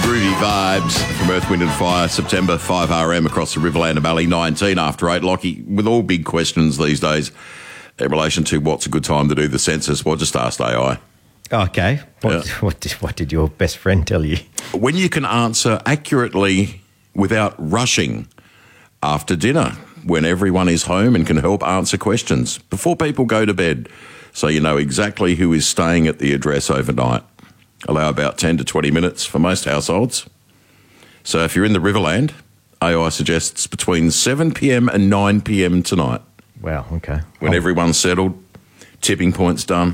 Groovy vibes from Earth, Wind and Fire, September 5RM across the Riverland Valley, 19 after 8. Lockie, with all big questions these days in relation to what's a good time to do the census, well, just asked AI. Okay. What did your best friend tell you? When you can answer accurately without rushing after dinner, when everyone is home and can help answer questions before people go to bed, so you know exactly who is staying at the address overnight. Allow about 10 to 20 minutes for most households. So if you're in the Riverland, AI suggests between 7 p.m. and 9 p.m. tonight. Wow, okay. When everyone's settled, tipping point's done.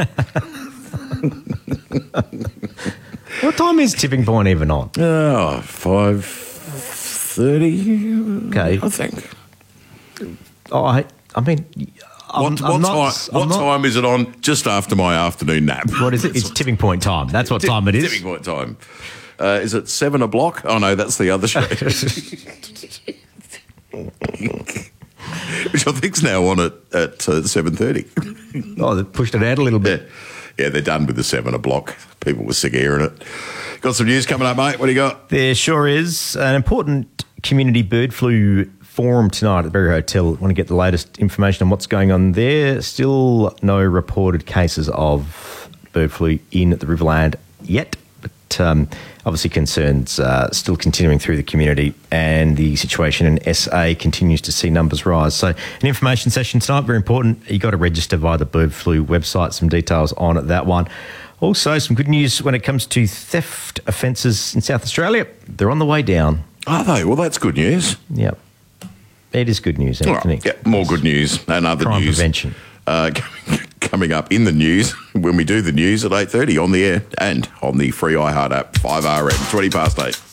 What time is tipping point even on? 5:30, okay. I think. I mean... What time is it on? Just after my afternoon nap. What is it? It's tipping point time. That's what time it is. Tipping point time. Is it 7 o'clock? Oh, no, that's the other show. Which I think's now on at 7:30. Oh, they pushed it out a little bit. Yeah, they're done with the 7 o'clock. People were sick of hearing it. Got some news coming up, mate. What do you got? There sure is. An important community bird flu forum tonight at the Berry Hotel. Want to get the latest information on what's going on there. Still no reported cases of bird flu in the Riverland yet, but obviously concerns still continuing through the community, and the situation in SA continues to see numbers rise. So an information session tonight, very important. You got to register via the bird flu website. Some details on that one. Also, some good news when it comes to theft offences in South Australia. They're on the way down. Are they? Well, that's good news. Yep. It is good news, Anthony. Right. Yeah, more good news and other Crime news. prevention. Coming up in the news when we do the news at 8:30 on the air and on the free iHeart app, 5RM, 20 past 8.